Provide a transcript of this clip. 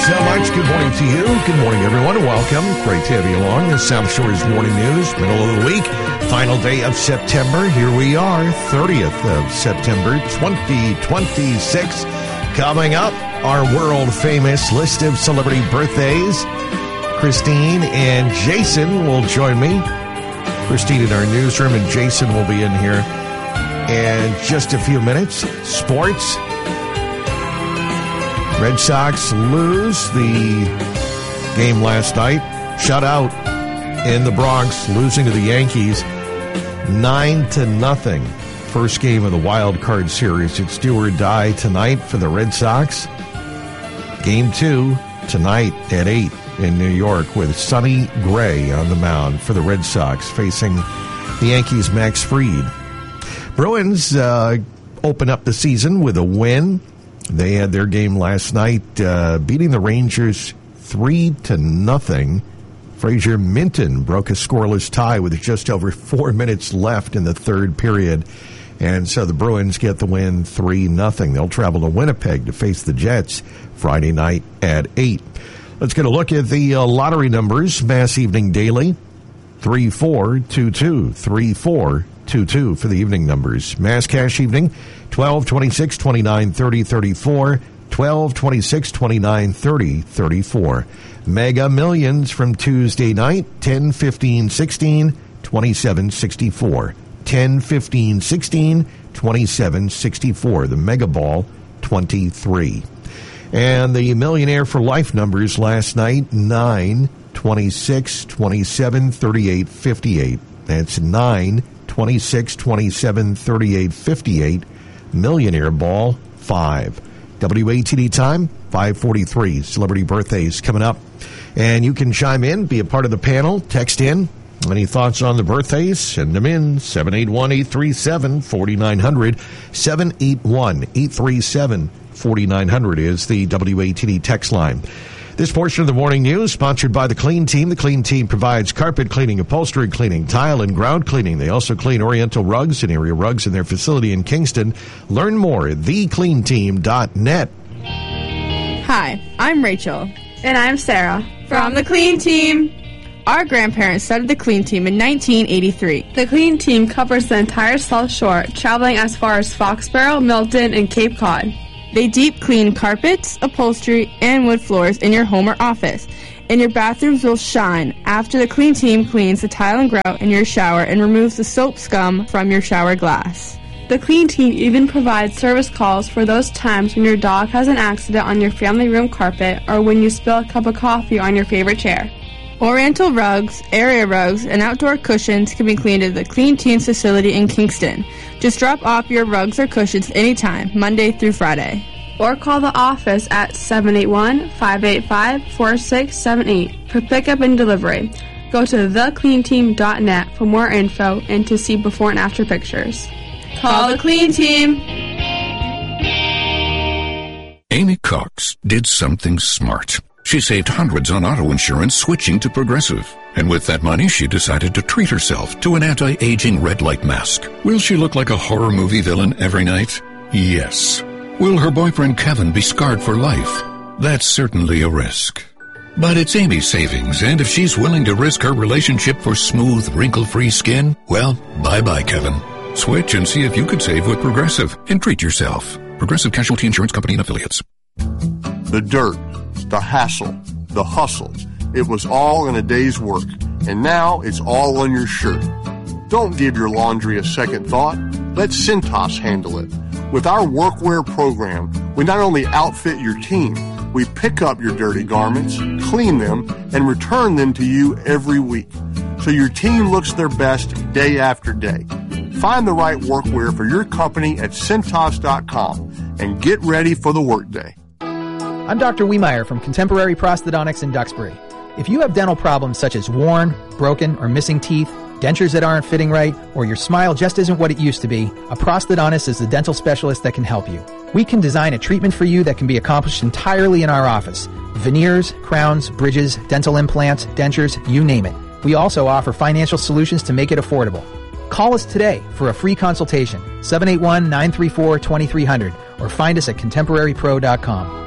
so much. Good morning to you. Good morning, everyone. Welcome. Great to have you along. The South Shore's Morning News, middle of the week, final day of September. Here we are, 30th of September, 2026. Coming up, our world-famous list of celebrity birthdays. Christine and Jason will join me. Christine in our newsroom, and Jason will be in here in just a few minutes. Sports. Red Sox lose the game last night. Shutout in the Bronx, losing to the Yankees 9-0. First game of the wild card series. It's do or die tonight for the Red Sox. Game 2 tonight at 8 in New York with Sonny Gray on the mound for the Red Sox, facing the Yankees' Max Fried. Bruins open up the season with a win. They had their game last night, beating the Rangers 3-0. Fraser Minton broke a scoreless tie with just over 4 minutes left in the third period. And so the Bruins get the win 3-0. They'll travel to Winnipeg to face the Jets Friday night at 8. Let's get a look at the lottery numbers. Mass Evening Daily, 3422. 3422 for the evening numbers. Mass Cash Evening, 12, 26, 29, 30, 34. 12, 26, 29, 30, 34. Mega Millions from Tuesday night, 10, 15, 16, 27, 64. 10, 15, 16, 27, 64. The Mega Ball, 23. And the Millionaire for Life numbers last night, 9, 26, 27, 38, 58. That's 9, 26, 27, 38, 58. Millionaire Ball, 5. WATD time, 5:43. Celebrity birthdays coming up. And you can chime in, be a part of the panel, text in. Any thoughts on the birthdays? Send them in. 781-837-4900. 781-837-4900 is the WATD text line. This portion of the morning news sponsored by the Clean Team. The Clean Team provides carpet cleaning, upholstery cleaning, tile and ground cleaning. They also clean Oriental rugs and area rugs in their facility in Kingston. Learn more at thecleanteam.net. Hi, I'm Rachel. And I'm Sarah. From the Clean Team. Our grandparents started the Clean Team in 1983. The Clean Team covers the entire South Shore, traveling as far as Foxborough, Milton, and Cape Cod. They deep clean carpets, upholstery, and wood floors in your home or office. And your bathrooms will shine after the Clean Team cleans the tile and grout in your shower and removes the soap scum from your shower glass. The Clean Team even provides service calls for those times when your dog has an accident on your family room carpet or when you spill a cup of coffee on your favorite chair. Oriental rugs, area rugs, and outdoor cushions can be cleaned at the Clean Team's facility in Kingston. Just drop off your rugs or cushions anytime, Monday through Friday. Or call the office at 781-585-4678 for pickup and delivery. Go to thecleanteam.net for more info and to see before and after pictures. Call the Clean Team. Amy Cox did something smart. She saved hundreds on auto insurance switching to Progressive. And with that money, she decided to treat herself to an anti-aging red light mask. Will she look like a horror movie villain every night? Yes. Will her boyfriend Kevin be scarred for life? That's certainly a risk. But it's Amy's savings, and if she's willing to risk her relationship for smooth, wrinkle-free skin, well, bye-bye, Kevin. Switch and see if you could save with Progressive and treat yourself. Progressive Casualty Insurance Company and Affiliates. The dirt, the hassle, the hustle. It was all in a day's work, and now it's all on your shirt. Don't give your laundry a second thought. Let Cintas handle it. With our workwear program, we not only outfit your team, we pick up your dirty garments, clean them, and return them to you every week, so your team looks their best day after day. Find the right workwear for your company at Cintas.com and get ready for the workday. I'm Dr. Wiemeyer from Contemporary Prosthodontics in Duxbury. If you have dental problems such as worn, broken, or missing teeth, dentures that aren't fitting right, or your smile just isn't what it used to be, a prosthodontist is the dental specialist that can help you. We can design a treatment for you that can be accomplished entirely in our office. Veneers, crowns, bridges, dental implants, dentures, you name it. We also offer financial solutions to make it affordable. Call us today for a free consultation, 781-934-2300, or find us at contemporarypro.com.